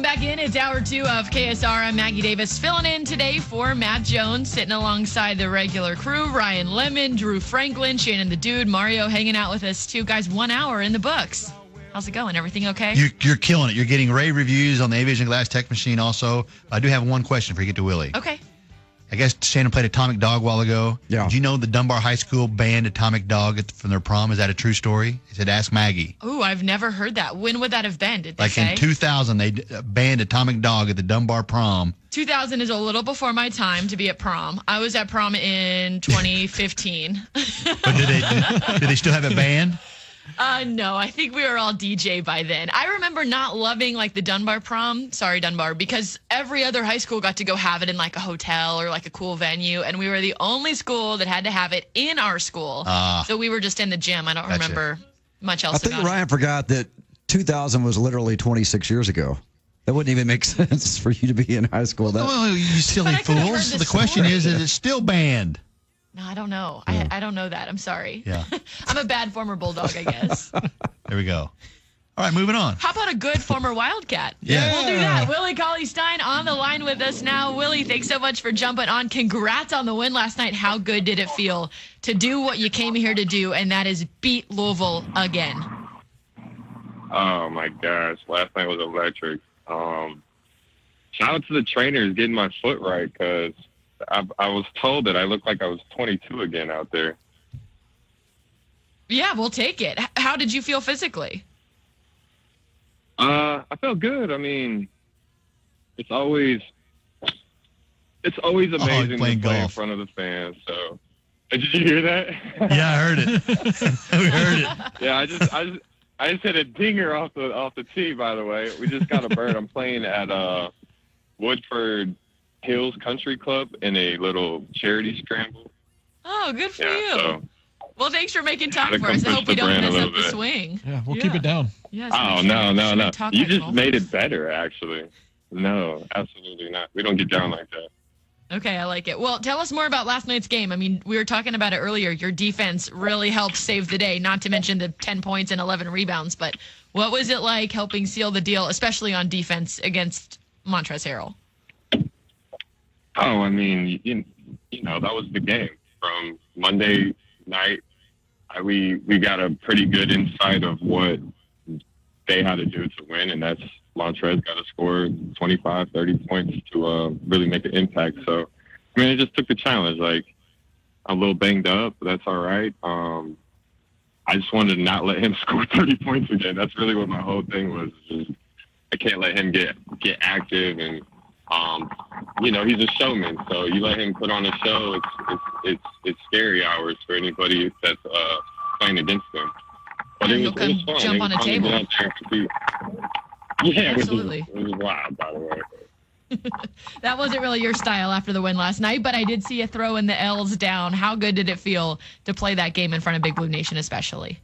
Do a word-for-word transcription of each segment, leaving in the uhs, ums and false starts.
back in. It's hour two of K S R. I'm Maggie Davis, filling in today for Matt Jones, sitting alongside the regular crew, Ryan Lemon, Drew Franklin, Shannon the Dude, Mario hanging out with us too. Guys, one hour in the books. How's it going? Everything okay? You're, you're killing it. You're getting rave reviews on the Aviation Glass Tech Machine also. I do have one question before you get to Willie. Okay. I guess Shannon played Atomic Dog a while ago. Yeah. Did you know the Dunbar High School banned Atomic Dog at, from their prom? Is that a true story? He said, ask Maggie. Ooh, I've never heard that. When would that have been? Did they Like say? in two thousand, they d- banned Atomic Dog at the Dunbar prom. two thousand is a little before my time to be at prom. I was at prom in twenty fifteen. But did they, did, did they still have it banned? Uh, no, I think we were all D J by then. I remember not loving like the Dunbar prom. Sorry, Dunbar, because every other high school got to go have it in like a hotel or like a cool venue, and we were the only school that had to have it in our school. Ah. So we were just in the gym. I don't Gotcha. remember much else I think about Ryan it. forgot that two thousand was literally twenty-six years ago. That wouldn't even make sense for you to be in high school. That, Oh, you silly But I could've heard fools. the The question is, story. is it still banned? No, I don't know. I, I don't know that. I'm sorry. Yeah. I'm a bad former Bulldog, I guess. There we go. All right, moving on. How about a good former Wildcat? Yeah. We'll do that. Willie Cauley-Stein on the line with us now. Willie, thanks so much for jumping on. Congrats on the win last night. How good did it feel to do what you came here to do, and that is beat Louisville again? Oh my gosh, last night was electric. Um, shout out to the trainers getting my foot right, because I, I was told that I looked like I was twenty-two again out there. Yeah, we'll take it. H- How did you feel physically? Uh, I felt good. I mean, it's always it's always amazing to playing play in golf. front of the fans. So, did you hear that? Yeah, I heard it. we heard it. Yeah, I just I just I just hit a dinger off the off the tee. By the way, we just got a bird. I'm playing at uh Woodford Hills Country Club in a little charity scramble. Oh, good for Yeah, you. so Well, thanks for making time Gotta for come us. I push hope the we don't brand a mess little up the bit. swing. Yeah, we'll Yeah. keep it down. Yes, oh we no should- no should no! talk You like just normal. made it better, actually. No, absolutely not. We don't get down like that. Okay, I like it. Well, tell us more about last night's game. I mean, we were talking about it earlier. Your defense really helped save the day, not to mention the ten points and eleven rebounds. But what was it like helping seal the deal, especially on defense against Montrezl Harrell? Oh, I mean, you, you know, that was the game. From Monday night, I, we we got a pretty good insight of what they had to do to win, and that's Montrez got to score twenty-five, thirty points to uh, really make an impact. So, I mean, it just took the challenge. Like, I'm a little banged up, but that's all right. Um, I just wanted to not let him score thirty points again. That's really what my whole thing was. Just, I can't let him get get active, and um, you know, he's a showman. So you let him put on a show, it's it's it's, it's scary hours for anybody that's uh, playing against him. But Yeah, it he'll was, it was come fun. jump It was on a fun to table. get out there and compete. Yeah, Absolutely. Which is, which is wild, by the way. That wasn't really your style after the win last night, but I did see you throw in the L's down. How good did it feel to play that game in front of Big Blue Nation, especially?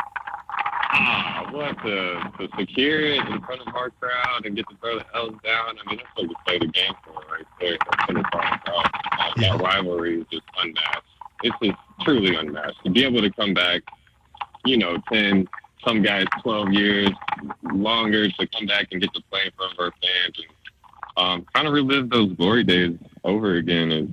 Ah, what to, to secure it in front of our crowd and get to throw the L's down. I mean, that's what you play the game for right there. That's what it's all about. Uh, Yeah. That rivalry is just unmatched. It's just truly unmatched. To be able to come back, you know, ten, some guys twelve years longer to come back and get to play in front of our fans and um, kind of relive those glory days over again is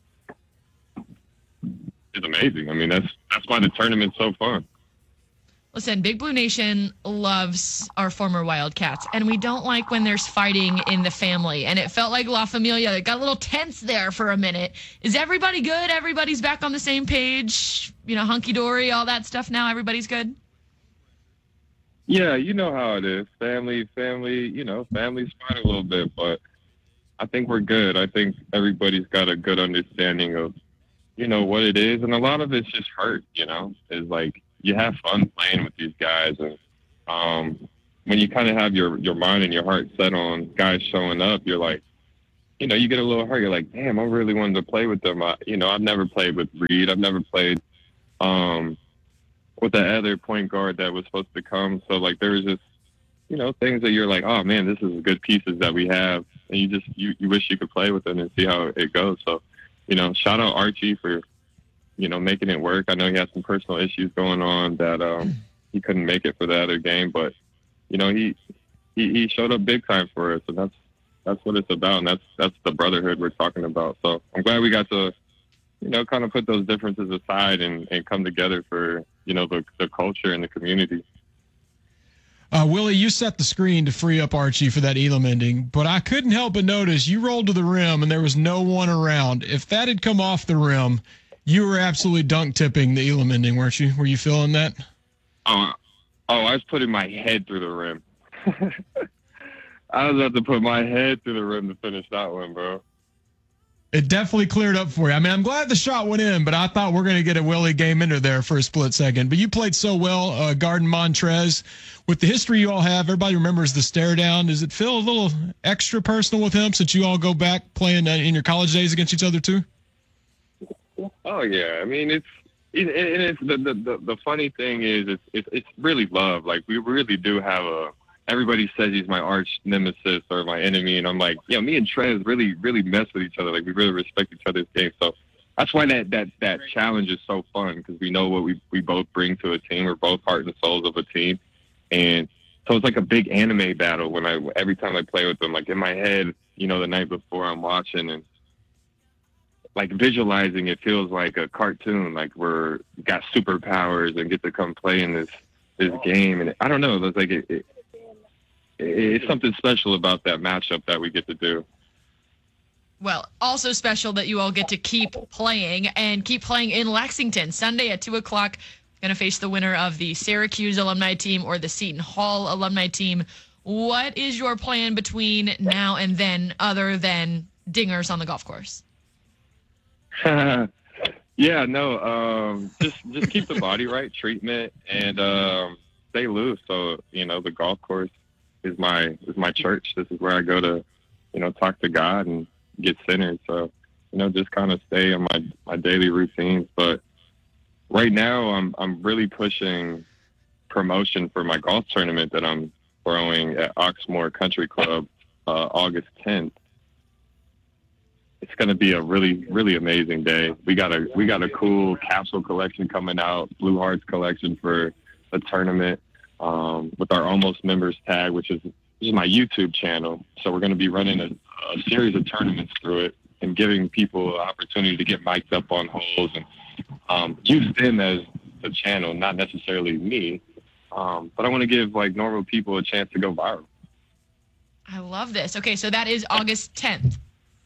is amazing. I mean, that's that's why the tournament's so fun. Listen, Big Blue Nation loves our former Wildcats, and we don't like when there's fighting in the family. And it felt like La Familia it got a little tense there for a minute. Is everybody good? Everybody's back on the same page? You know, hunky-dory, all that stuff now? Everybody's good? Yeah, you know how it is. Family, family, you know, families fight a little bit, but I think we're good. I think everybody's got a good understanding of, you know, what it is. And a lot of it's just hurt, you know, is like you have fun playing with these guys. And um, when you kind of have your, your mind and your heart set on guys showing up, you're like, you know, you get a little hurt. You're like, damn, I really wanted to play with them. I, you know, I've never played with Reed. I've never played um, with the other point guard that was supposed to come. So, like, there was just, you know, things that you're like, oh, man, this is good pieces that we have. And you just, you, you wish you could play with them and see how it goes. So, you know, shout out Archie for, you know, making it work. I know he had some personal issues going on that um, he couldn't make it for the other game. But, you know, he he, he showed up big time for us, and that's that's what it's about, and that's that's the brotherhood we're talking about. So I'm glad we got to, you know, kind of put those differences aside and, and come together for, you know, the the culture and the community. Uh, Willie, you set the screen to free up Archie for that Elam ending, but I couldn't help but notice you rolled to the rim and there was no one around. If that had come off the rim, you were absolutely dunk tipping the Elam ending, weren't you? Were you feeling that? Oh, oh, I was putting my head through the rim. I was about to put my head through the rim to finish that one, bro. It definitely cleared up for you. I mean, I'm glad the shot went in, but I thought we're going to get a Willie game ender there for a split second. But you played so well, uh, Garden Montrez. With the history you all have, everybody remembers the stare down. Does it feel a little extra personal with him since you all go back playing uh, in your college days against each other too? Oh yeah, I mean it's it, it, it's the, the the the funny thing is it's it's it's really love. Like we really do have a. Everybody says he's my arch nemesis or my enemy, and I'm like, yeah, me and Trez really really mess with each other. Like we really respect each other's game. So that's why that that that challenge is so fun, because we know what we we both bring to a team. We're both heart and souls of a team, and so it's like a big anime battle when I every time I play with them. Like in my head, you know, the night before I'm watching and. Like visualizing, it feels like a cartoon. Like we're got superpowers and get to come play in this this game, and I don't know. It's like it, it, it's something special about that matchup that we get to do. Well, also special that you all get to keep playing and keep playing in Lexington Sunday at two o'clock. Going to face the winner of the Syracuse alumni team or the Seton Hall alumni team. What is your plan between now and then, other than dingers on the golf course? yeah, no, um, just just keep the body right, treatment, and um, stay loose. So you know, the golf course is my is my church. This is where I go to, you know, talk to God and get centered. So you know, just kind of stay on my my daily routines. But right now, I'm I'm really pushing promotion for my golf tournament that I'm throwing at Oxmoor Country Club uh, August tenth. It's going to be a really, really amazing day. We got a we got a cool capsule collection coming out, Blue Hearts collection for the tournament, um, with our Almost Members tag, which is this is my YouTube channel. So we're going to be running a, a series of tournaments through it and giving people an opportunity to get mic'd up on holes and um, use them as the channel, not necessarily me. Um, but I want to give like normal people a chance to go viral. I love this. Okay, so that is August tenth.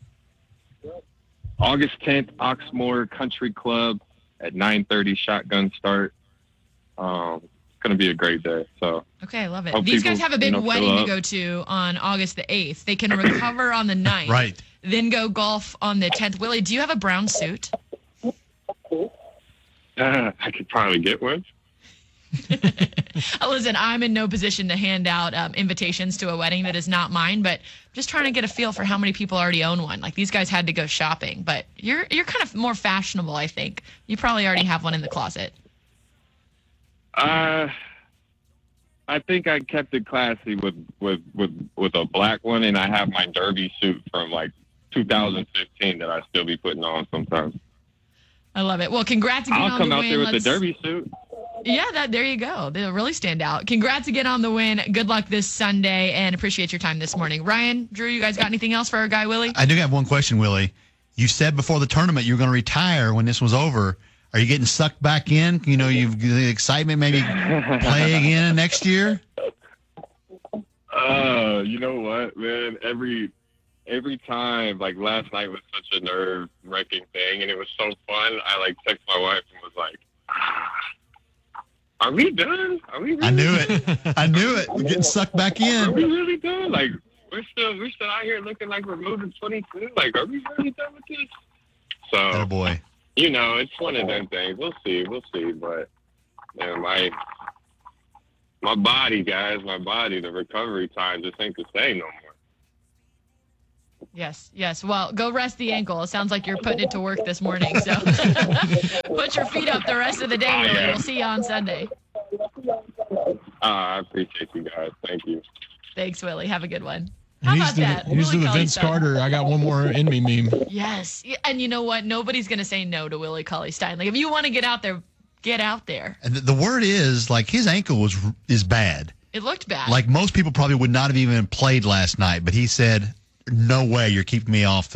August tenth, Oxmoor Country Club at nine thirty shotgun start. Um, it's going to be a great day. So okay, I love it. Hope These people, guys have a big you know, wedding fill to up. go to on August the eighth. They can recover on the ninth. Right. Then go golf on the tenth. Willie, do you have a brown suit? Uh, I could probably get one. Listen, I'm in no position to hand out um, invitations to a wedding that is not mine, but I'm just trying to get a feel for how many people already own one. Like these guys had to go shopping, but you're you're kind of more fashionable, I think. You probably already have one in the closet. Uh, I think I kept it classy with, with, with, with a black one, and I have my derby suit from like two thousand fifteen that I still be putting on sometimes. I love it. Well, congrats again I'll on come the out win. there with Let's- the derby suit. Yeah, that there you go. They'll really stand out. Congrats again on the win. Good luck this Sunday, and appreciate your time this morning. Ryan, Drew, you guys got anything else for our guy Willie? I do have one question, Willie. You said before the tournament you were going to retire when this was over. Are you getting sucked back in? You know, you've the excitement maybe play again next year? Uh, you know what, man? Every every time, like last night was such a nerve wracking thing, and it was so fun. I like text my wife and was like, ah, "Are we done? Are we?" Really I knew it. I knew it. We're getting sucked back Are we in. really done? Like we're still we're still out here looking like we're moving twenty-two. Like, are we really done with this? Oh So boy. you know, it's one of them things. We'll see. We'll see. But man, my my body, guys, my body, the recovery time just ain't the same no more. Yes, yes. Well, go rest the ankle. It sounds like you're putting it to work this morning. So put your feet up the rest of the day, Oh, Willie. yeah. We'll see you on Sunday. Uh, I appreciate you guys. Thank you. Thanks, Willie. Have a good one. How He's about the, that? he's Willie the Colley Vince Stein. Carter. I got one more in me meme. Yes. Yeah, and you know what? Nobody's going to say no to Willie Colley Stein. Like, if you want to get out there, get out there. And the, the word is like his ankle was is bad. It looked bad. Like most people probably would not have even played last night, but he said, no way you're keeping me off the